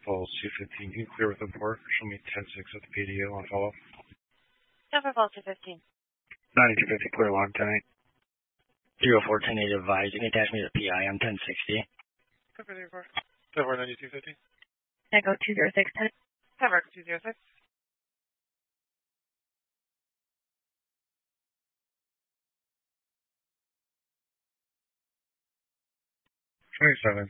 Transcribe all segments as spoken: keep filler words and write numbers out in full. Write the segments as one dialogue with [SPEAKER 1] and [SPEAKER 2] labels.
[SPEAKER 1] Falls two fifteen. Can you clear with the port? Show me ten six at the P D O on follow.
[SPEAKER 2] Denver Falls two fifteen.
[SPEAKER 1] ninety-two fifty, clear long ten eight.
[SPEAKER 3] zero four ten eight advised. You can attach me to the P I on ten sixty.
[SPEAKER 4] Cover zero four. Cover ninety-two fifty.
[SPEAKER 2] Echo two zero six ten.
[SPEAKER 4] Cover two zero six.
[SPEAKER 1] twenty-seven.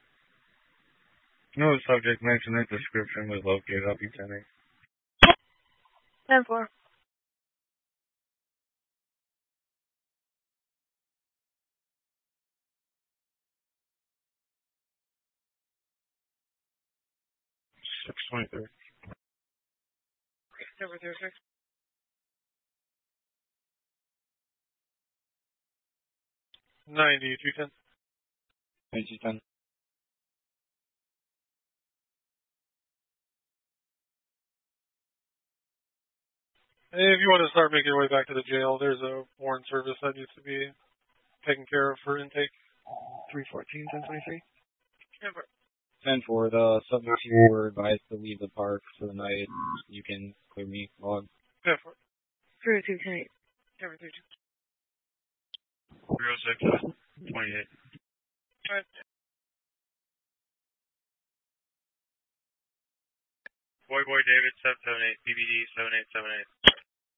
[SPEAKER 1] No subject mentioned in the description was located up in ten eight.
[SPEAKER 2] ten four.
[SPEAKER 1] six twenty-three.
[SPEAKER 4] Cover zero six. ninety-two ten.
[SPEAKER 1] ninety-two ten.
[SPEAKER 4] If you want to start making your way back to the jail, there's a warrant service that needs to be taken care of for intake.
[SPEAKER 1] three fourteen, ten twenty-three.
[SPEAKER 5] ten four, the subjects you were advised to leave the park for the night. You can clear me, log.
[SPEAKER 4] ten four.
[SPEAKER 2] Zero two ten eight.
[SPEAKER 4] Cover three two.
[SPEAKER 1] zero six twenty-eight.
[SPEAKER 4] Alright.
[SPEAKER 1] Boy Boy David seven seven eight, B B D seven eight seven eight.